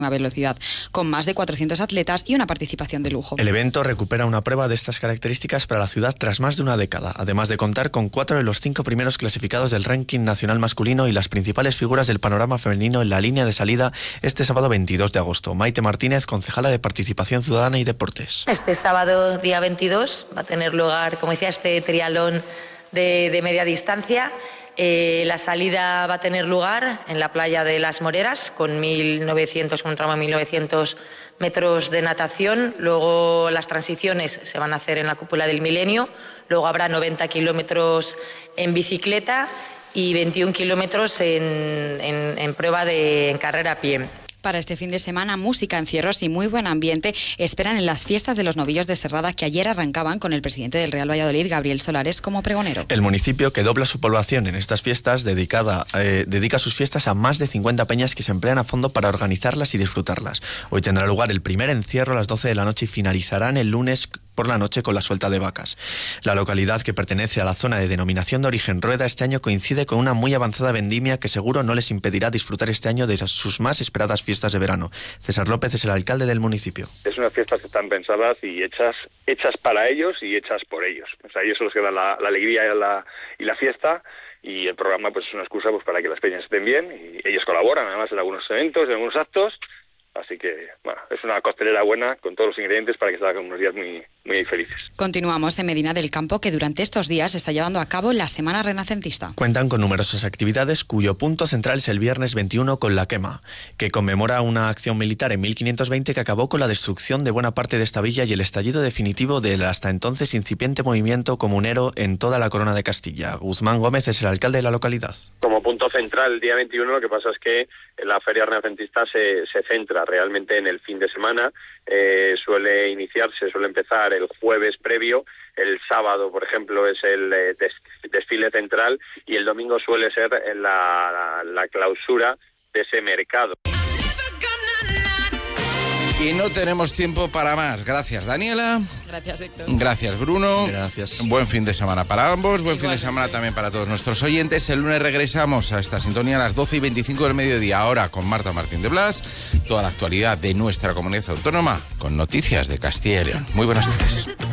velocidad, con más de 400 atletas y una participación de lujo. El evento recupera una prueba de estas características para la ciudad tras más de una década, además de contar con 4 de los 5 primeros clasificados del ranking nacional masculino y las principales figuras del panorama femenino en la línea de salida este sábado 22 de agosto. Maite Martínez, concejala de Participación Ciudadana y Deportes. Este sábado, día 22, va a tener lugar, como decía, este triatlón de media distancia. La salida va a tener lugar en la playa de Las Moreras con un tramo de 1900 metros de natación. Luego las transiciones se van a hacer en la cúpula del Milenio. Luego habrá 90 kilómetros en bicicleta y 21 kilómetros en prueba en carrera a pie. Para este fin de semana, música, encierros y muy buen ambiente esperan en las fiestas de los novillos de Serrada, que ayer arrancaban con el presidente del Real Valladolid, Gabriel Solares, como pregonero. El municipio, que dobla su población en estas fiestas, dedica sus fiestas a más de 50 peñas que se emplean a fondo para organizarlas y disfrutarlas. Hoy tendrá lugar el primer encierro a las 12 de la noche y finalizarán el lunes por la noche con la suelta de vacas. La localidad, que pertenece a la zona de denominación de origen Rueda, este año coincide con una muy avanzada vendimia que seguro no les impedirá disfrutar este año de sus más esperadas fiestas de verano. César López es el alcalde del municipio. Es unas fiestas que están pensadas y hechas para ellos y hechas por ellos. O sea, ellos son los que dan la alegría y la fiesta, y el programa pues es una excusa pues para que las peñas estén bien, y ellos colaboran además en algunos eventos, en algunos actos. Así que, bueno, es una costelera buena con todos los ingredientes para que se hagan unos días muy, muy felices. Continuamos en Medina del Campo, que durante estos días se está llevando a cabo la Semana Renacentista. Cuentan con numerosas actividades, cuyo punto central es el viernes 21 con la quema, que conmemora una acción militar en 1520 que acabó con la destrucción de buena parte de esta villa y el estallido definitivo del hasta entonces incipiente movimiento comunero en toda la corona de Castilla. Guzmán Gómez es el alcalde de la localidad. Como punto central, el día 21, lo que pasa es que la feria renacentista se centra realmente en el fin de semana. Suele empezar el jueves previo. El sábado, por ejemplo, es el desfile central, y el domingo suele ser la clausura de ese mercado. Y no tenemos tiempo para más. Gracias, Daniela. Gracias, Héctor. Gracias, Bruno. Gracias. Buen fin de semana para ambos. Buen fin de semana también para todos nuestros oyentes. El lunes regresamos a esta sintonía a las 12:25 del mediodía, ahora con Marta Martín de Blas. Toda la actualidad de nuestra comunidad autónoma con noticias de Castilla y León. Muy buenas tardes.